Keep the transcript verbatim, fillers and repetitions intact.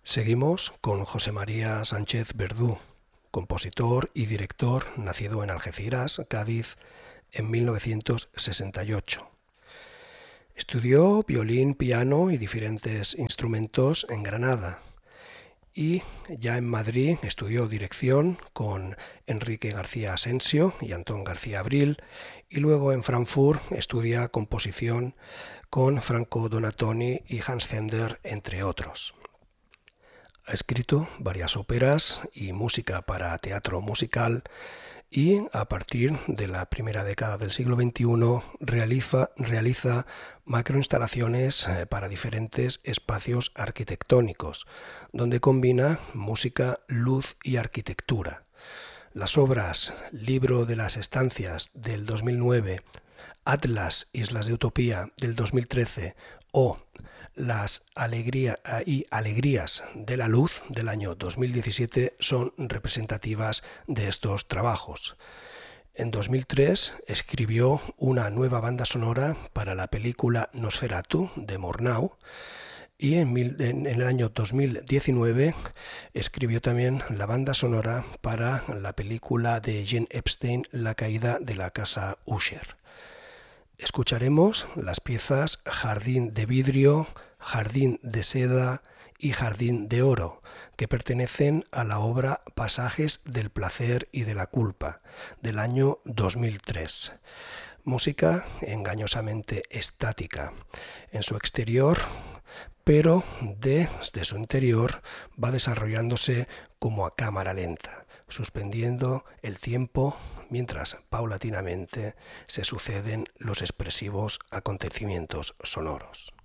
Seguimos con José María Sánchez Verdú, compositor y director nacido en Algeciras, Cádiz, en mil novecientos sesenta y ocho. Estudió violín, piano y diferentes instrumentos en Granada y ya en Madrid estudió dirección con Enrique García Asensio y Antón García Abril, y luego en Frankfurt estudia composición con Franco Donatoni y Hans Zender, entre otros. Ha escrito varias óperas y música para teatro musical, y a partir de la primera década del siglo veintiuno realiza, realiza macroinstalaciones para diferentes espacios arquitectónicos, donde combina música, luz y arquitectura. Las obras Libro de las Estancias del dos mil nueve, Atlas, Islas de Utopía del dos mil trece o Las alegría, y Alegrías de la Luz del año dos mil diecisiete son representativas de estos trabajos. En dos mil tres escribió una nueva banda sonora para la película Nosferatu de Murnau, y en, mil, en el año dos mil diecinueve escribió también la banda sonora para la película de Jane Epstein, La caída de la casa Usher. Escucharemos las piezas Jardín de vidrio, Jardín de seda y Jardín de oro, que pertenecen a la obra Pasajes del placer y de la culpa, del año dos mil tres. Música engañosamente estática en su exterior, pero desde su interior va desarrollándose como a cámara lenta, suspendiendo el tiempo mientras paulatinamente se suceden los expresivos acontecimientos sonoros.